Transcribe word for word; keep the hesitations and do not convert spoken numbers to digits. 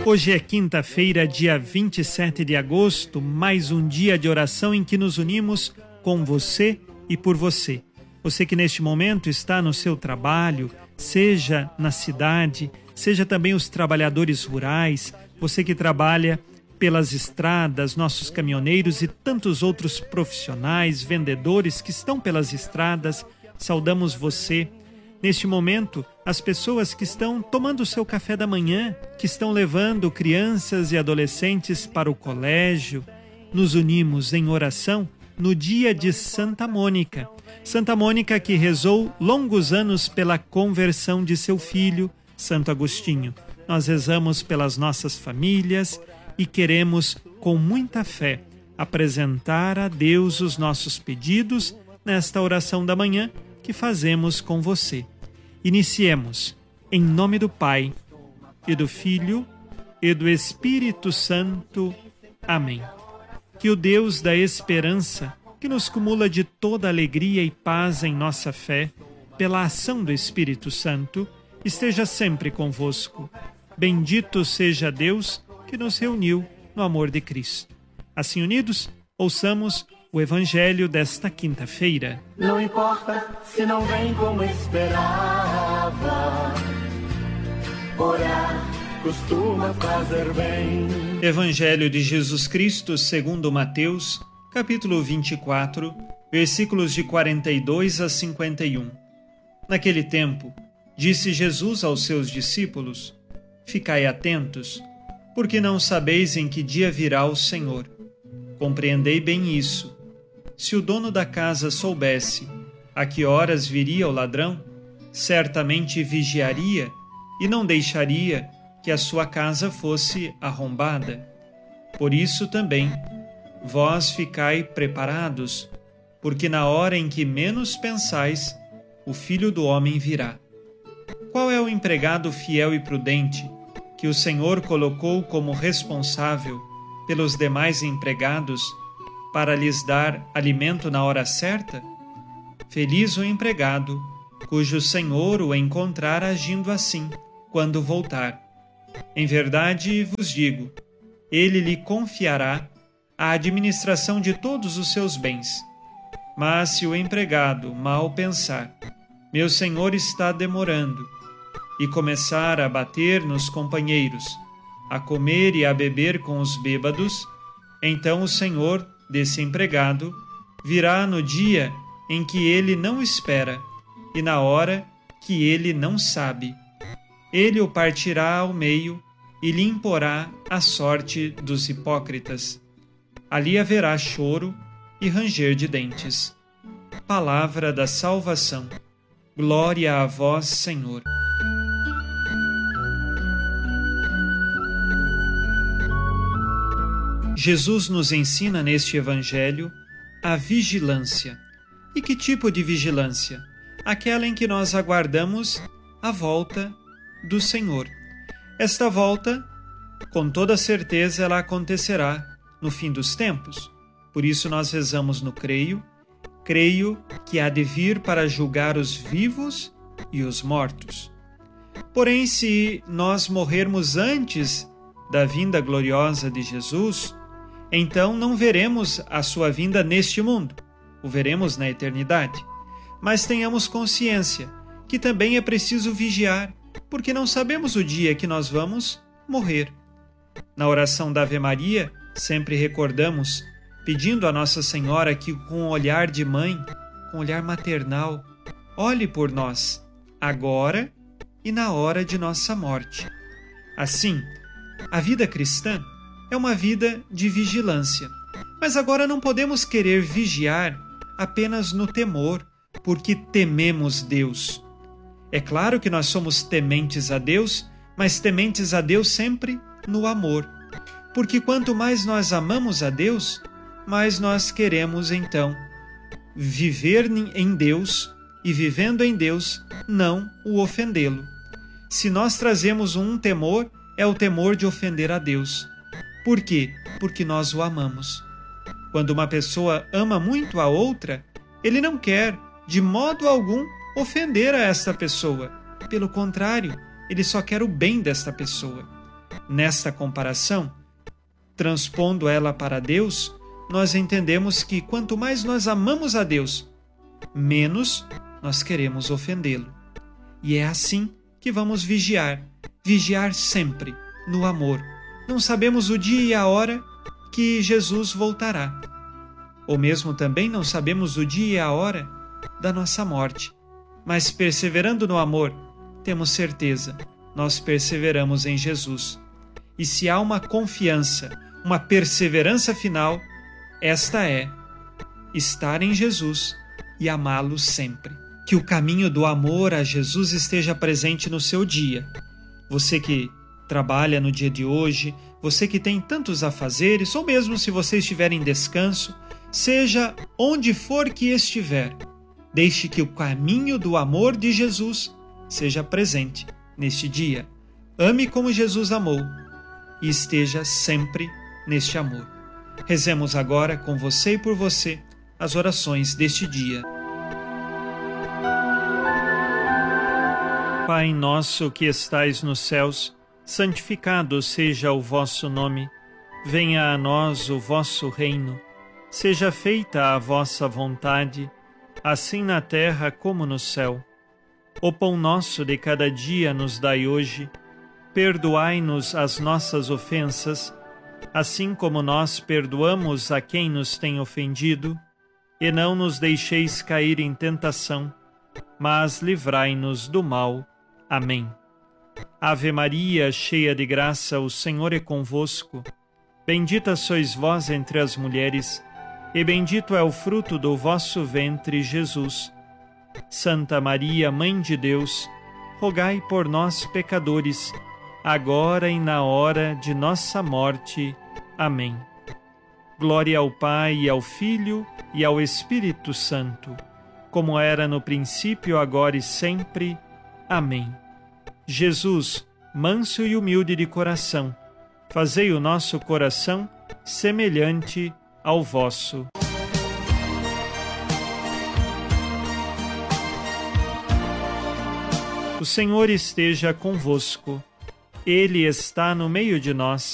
Hoje é quinta-feira, dia vinte e sete de agosto, mais um dia de oração em que nos unimos com você e por você. Você que neste momento está no seu trabalho, seja na cidade, seja também os trabalhadores rurais, você que trabalha pelas estradas, nossos caminhoneiros e tantos outros profissionais, vendedores que estão pelas estradas, saudamos você. Neste momento, as pessoas que estão tomando o seu café da manhã, que estão levando crianças e adolescentes para o colégio, nos unimos em oração no dia de Santa Mônica. Santa Mônica que rezou longos anos pela conversão de seu filho, Santo Agostinho. Nós rezamos pelas nossas famílias e queremos, com muita fé, apresentar a Deus os nossos pedidos nesta oração da manhã que fazemos com você. Iniciemos em nome do Pai, e do Filho, e do Espírito Santo. Amém. Que o Deus da esperança, que nos cumula de toda alegria e paz em nossa fé, pela ação do Espírito Santo, esteja sempre convosco. Bendito seja Deus que nos reuniu no amor de Cristo. Assim unidos, ouçamos o Evangelho desta quinta-feira. Não importa se não vem como esperava, orar costuma fazer bem. Evangelho de Jesus Cristo segundo Mateus, capítulo vinte e quatro, versículos de quarenta e dois a cinquenta e um. Naquele tempo, disse Jesus aos seus discípulos: Ficai atentos, porque não sabeis em que dia virá o Senhor. Compreendei bem isso. Se o dono da casa soubesse a que horas viria o ladrão, certamente vigiaria e não deixaria que a sua casa fosse arrombada. Por isso também, vós ficai preparados, porque na hora em que menos pensais, o Filho do Homem virá. Qual é o empregado fiel e prudente que o Senhor colocou como responsável pelos demais empregados para lhes dar alimento na hora certa? Feliz o empregado, cujo senhor o encontrar agindo assim, quando voltar. Em verdade vos digo, ele lhe confiará a administração de todos os seus bens. Mas se o empregado mal pensar, meu senhor está demorando, e começar a bater nos companheiros, a comer e a beber com os bêbados, então o senhor desse empregado virá no dia em que ele não espera e na hora que ele não sabe. Ele o partirá ao meio e lhe imporá a sorte dos hipócritas. Ali haverá choro e ranger de dentes. Palavra da salvação. Glória a vós, Senhor. Jesus nos ensina neste Evangelho a vigilância. E que tipo de vigilância? Aquela em que nós aguardamos a volta do Senhor. Esta volta, com toda certeza, ela acontecerá no fim dos tempos. Por isso nós rezamos no creio, creio que há de vir para julgar os vivos e os mortos. Porém, se nós morrermos antes da vinda gloriosa de Jesus, então não veremos a sua vinda neste mundo, o veremos na eternidade. Mas tenhamos consciência que também é preciso vigiar, porque não sabemos o dia que nós vamos morrer. Na oração da Ave Maria, sempre recordamos, pedindo a Nossa Senhora que com um olhar de mãe, com um olhar maternal, olhe por nós, agora e na hora de nossa morte. Assim, a vida cristã é uma vida de vigilância. Mas agora não podemos querer vigiar apenas no temor, porque tememos Deus. É claro que nós somos tementes a Deus, mas tementes a Deus sempre no amor. Porque quanto mais nós amamos a Deus, mais nós queremos, então, viver em Deus e, vivendo em Deus, não o ofendê-lo. Se nós trazemos um temor, é o temor de ofender a Deus. Por quê? Porque nós o amamos. Quando uma pessoa ama muito a outra, ele não quer, de modo algum, ofender a esta pessoa. Pelo contrário, ele só quer o bem desta pessoa. Nesta comparação, transpondo ela para Deus, nós entendemos que quanto mais nós amamos a Deus, menos nós queremos ofendê-lo. E é assim que vamos vigiar, vigiar sempre no amor. Não sabemos o dia e a hora que Jesus voltará. Ou mesmo também não sabemos o dia e a hora da nossa morte. Mas perseverando no amor, temos certeza, nós perseveramos em Jesus. E se há uma confiança, uma perseverança final, esta é estar em Jesus e amá-lo sempre. Que o caminho do amor a Jesus esteja presente no seu dia. Você que trabalha no dia de hoje, você que tem tantos afazeres, ou mesmo se você estiver em descanso, seja onde for que estiver, deixe que o caminho do amor de Jesus seja presente neste dia. Ame como Jesus amou e esteja sempre neste amor. Rezemos agora com você e por você as orações deste dia. Pai nosso que estais nos céus, santificado seja o vosso nome. Venha a nós o vosso reino. Seja feita a vossa vontade, assim na terra como no céu. O pão nosso de cada dia nos dai hoje. Perdoai-nos as nossas ofensas, assim como nós perdoamos a quem nos tem ofendido. E não nos deixeis cair em tentação, mas livrai-nos do mal. Amém. Ave Maria, cheia de graça, o Senhor é convosco. Bendita sois vós entre as mulheres, e bendito é o fruto do vosso ventre, Jesus. Santa Maria, Mãe de Deus, rogai por nós, pecadores, agora e na hora de nossa morte. Amém. Glória ao Pai, e ao Filho, e ao Espírito Santo, como era no princípio, agora e sempre. Amém. Jesus, manso e humilde de coração, fazei o nosso coração semelhante ao vosso. O Senhor esteja convosco. Ele está no meio de nós.